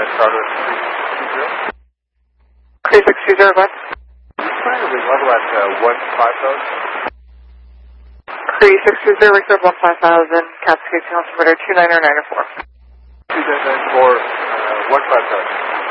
Charter 3620. 3620, go ahead. Trying to level at 15000. 3620, reserve 15000, Cascade altimeter 29094. 2994, 15000.